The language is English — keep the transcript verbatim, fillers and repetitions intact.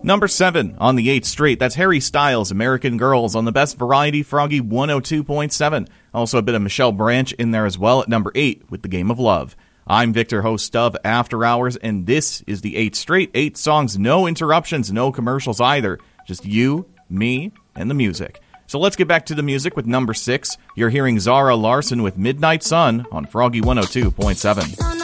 Number seven on the eighth straight, that's Harry Styles, American Girls, on the Best Variety Froggy one oh two point seven. Also a bit of Michelle Branch in there as well at number eight with The Game of Love. I'm Victor, host of After Hours, and this is the eighth straight, eight songs, no interruptions, no commercials either. Just you, me, and the music. So let's get back to the music with number six. You're hearing Zara Larsson with Midnight Sun on Froggy one oh two point seven.